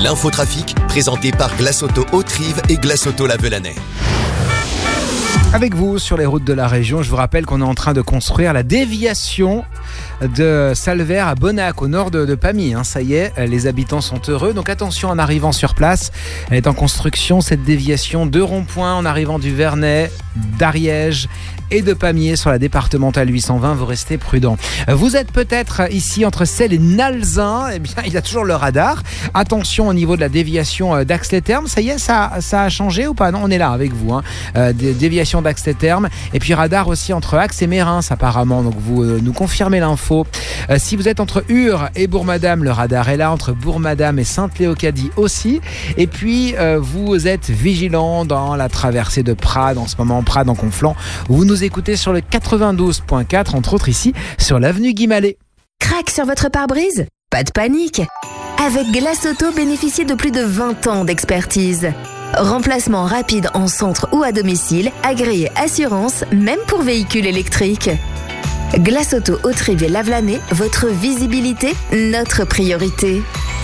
L'infotrafic, présenté par Glace Auto Haute-Rive et Glace Auto La Velanais. Avec vous sur les routes de la région, je vous rappelle qu'on est en train de construire la déviation de Salvert à Bonnac, au nord de Pamiers. Ça y est, les habitants sont heureux. Donc attention en arrivant sur place. Elle est en construction, cette déviation de ronds-points en arrivant du Vernet, d'Ariège et de Pamiers sur la départementale 820. Vous restez prudents. Vous êtes peut-être ici entre Selles et Nalzin. Eh bien, il y a toujours le radar. Attention au niveau de la déviation d'Ax-les-Thermes. Ça y est, ça a changé ou pas? Non, on est là avec vous. Déviation d'Ax-les-Thermes. Et puis radar aussi entre Ax et Mérins apparemment. Donc vous nous confirmez l'info. Si vous êtes entre Ur et Bourg-Madame, le radar est là. Entre Bourg-Madame et Sainte-Léocadie aussi. Et puis vous êtes vigilants dans la traversée de Prades. En ce moment, Prades en Conflans. Vous nous écoutez sur le 92.4, entre autres ici sur l'avenue Guimalet. Crac sur votre pare-brise? Pas de panique. Avec Glace Auto, bénéficiez de plus de 20 ans d'expertise. Remplacement rapide en centre ou à domicile, agréé assurance, même pour véhicules électriques. Glace Auto Haute-Rive et La Velanais, votre visibilité, notre priorité.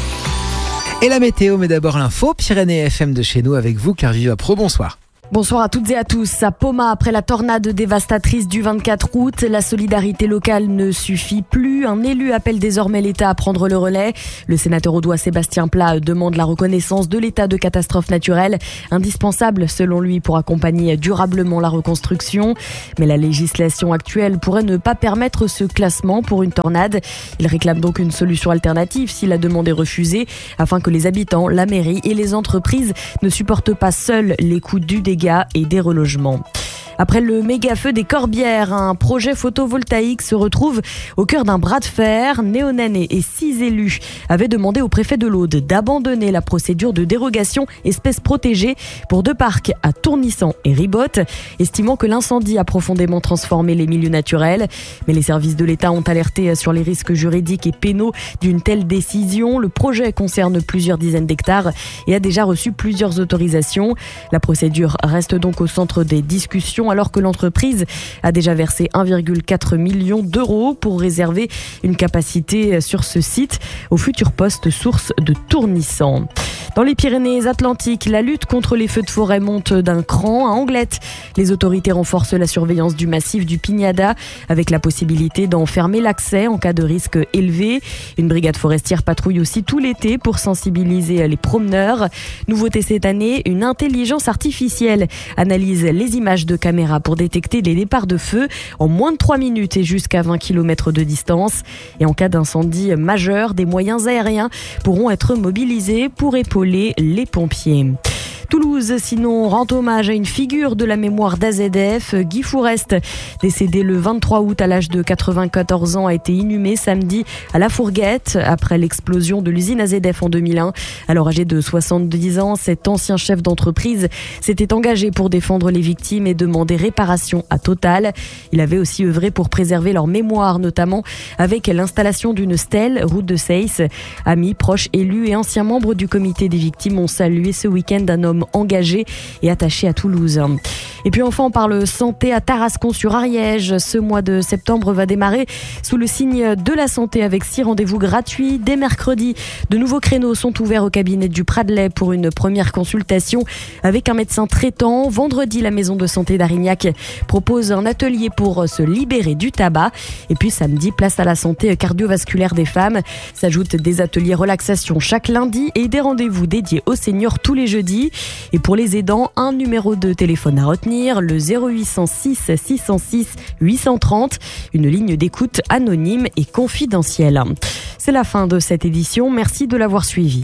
Et la météo, mais d'abord l'info, Pyrénées FM de chez nous avec vous, Claire Vivapro, bonsoir. Bonsoir à toutes et à tous. À Poma, après la tornade dévastatrice du 24 août, la solidarité locale ne suffit plus. Un élu appelle désormais l'État à prendre le relais. Le sénateur audois Sébastien Pla demande la reconnaissance de l'état de catastrophe naturelle, indispensable selon lui pour accompagner durablement la reconstruction. Mais la législation actuelle pourrait ne pas permettre ce classement pour une tornade. Il réclame donc une solution alternative si la demande est refusée, afin que les habitants, la mairie et les entreprises ne supportent pas seuls les coûts du dégât et des relogements. Après le méga-feu des Corbières, un projet photovoltaïque se retrouve au cœur d'un bras de fer. Néonannais et 6 élus avaient demandé au préfet de l'Aude d'abandonner la procédure de dérogation espèces protégées pour 2 parcs à Tournissan et Ribotte, estimant que l'incendie a profondément transformé les milieux naturels. Mais les services de l'État ont alerté sur les risques juridiques et pénaux d'une telle décision. Le projet concerne plusieurs dizaines d'hectares et a déjà reçu plusieurs autorisations. La procédure reste donc au centre des discussions, alors que l'entreprise a déjà versé 1,4 million d'euros pour réserver une capacité sur ce site au futur poste source de Tournissan. Dans les Pyrénées-Atlantiques, la lutte contre les feux de forêt monte d'un cran. À Anglette, les autorités renforcent la surveillance du massif du Pignada avec la possibilité d'en fermer l'accès en cas de risque élevé. Une brigade forestière patrouille aussi tout l'été pour sensibiliser les promeneurs. Nouveauté cette année, une intelligence artificielle analyse les images de caméras pour détecter les départs de feu en moins de 3 minutes et jusqu'à 20 km de distance. Et en cas d'incendie majeur, des moyens aériens pourront être mobilisés pour épauler les pompiers. Toulouse, sinon, rend hommage à une figure de la mémoire d'AZF. Guy Fourest, décédé le 23 août à l'âge de 94 ans, a été inhumé samedi à La Fourguette après l'explosion de l'usine AZF en 2001. Alors âgé de 70 ans, cet ancien chef d'entreprise s'était engagé pour défendre les victimes et demander réparation à Total. Il avait aussi œuvré pour préserver leur mémoire, notamment avec l'installation d'une stèle route de Seyss. Amis, proches, élus et anciens membres du comité des victimes ont salué ce week-end un homme engagé et attaché à Toulouse. Et puis enfin, on parle santé à Tarascon-sur-Ariège. Ce mois de septembre va démarrer sous le signe de la santé avec 6 rendez-vous gratuits. Dès mercredi, de nouveaux créneaux sont ouverts au cabinet du Pradelet pour une première consultation avec un médecin traitant. Vendredi, la maison de santé d'Arignac propose un atelier pour se libérer du tabac. Et puis samedi, place à la santé cardiovasculaire des femmes. S'ajoutent des ateliers relaxation chaque lundi et des rendez-vous dédiés aux seniors tous les jeudis. Et pour les aidants, un numéro de téléphone à retenir, le 0806 606 830, une ligne d'écoute anonyme et confidentielle. C'est la fin de cette édition, merci de l'avoir suivi.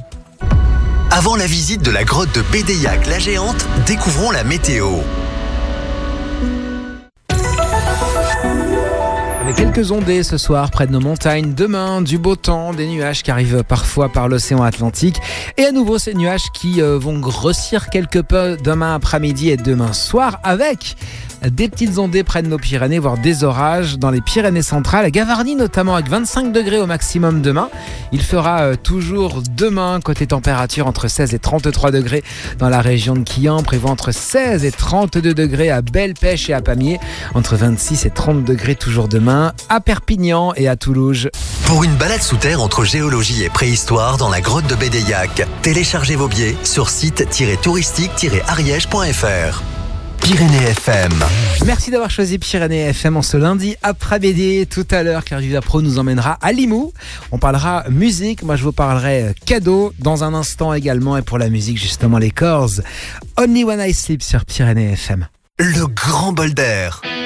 Avant la visite de la grotte de Bédéiac la Géante, découvrons la météo. Avec quelques ondées ce soir près de nos montagnes. Demain, du beau temps, des nuages qui arrivent parfois par l'océan Atlantique. Et à nouveau, ces nuages qui vont grossir quelque peu demain après-midi et demain soir avec des petites ondées près de nos Pyrénées, voire des orages dans les Pyrénées centrales, à Gavarnie notamment, avec 25 degrés au maximum demain. Il fera toujours demain, côté température, entre 16 et 33 degrés dans la région de Quillan. Prévoit entre 16 et 32 degrés à Belle-Pêche et à Pamiers, entre 26 et 30 degrés toujours demain. demain à Perpignan et à Toulouse. Pour une balade sous terre entre géologie et préhistoire dans la grotte de Bédéiac, téléchargez vos billets sur site-touristique-ariège.fr. Pyrénées FM. Merci d'avoir choisi Pyrénées FM en ce lundi après-midi. Tout à l'heure, Claire Duvapro nous emmènera à Limoux. On parlera musique. Moi, je vous parlerai cadeaux dans un instant également. Et pour la musique, justement, les Corrs. Only When I Sleep sur Pyrénées FM. Le grand bol d'air.